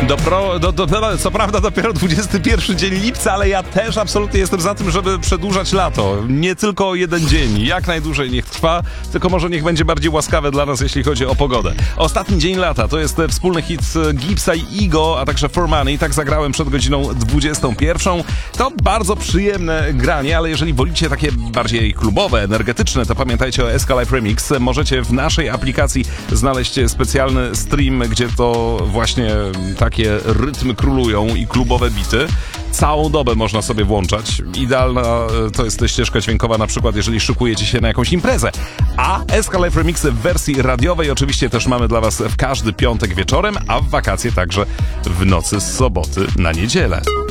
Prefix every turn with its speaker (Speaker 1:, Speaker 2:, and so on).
Speaker 1: Co prawda dopiero 21 dzień lipca, ale ja też absolutnie jestem za tym, żeby przedłużać lato. Nie tylko o jeden dzień. Jak najdłużej niech trwa, tylko może niech będzie bardziej łaskawe dla nas, jeśli chodzi o pogodę. Ostatni dzień lata to jest wspólny hit Gipsa i Igo, a także For Money. Tak zagrałem przed godziną 21. To bardzo przyjemne granie, ale jeżeli wolicie takie bardziej klubowe, energetyczne, to pamiętajcie o SK Live Remix. Możecie w naszej aplikacji znaleźć specjalny stream, gdzie to właśnie takie rytmy królują i klubowe bity. Całą dobę można sobie włączać. Idealna to jest ścieżka dźwiękowa, na przykład jeżeli szykujecie się na jakąś imprezę. A SK Live Remixy w wersji radiowej oczywiście też mamy dla Was w każdy piątek wieczorem, a w wakacje także w nocy z soboty na niedzielę.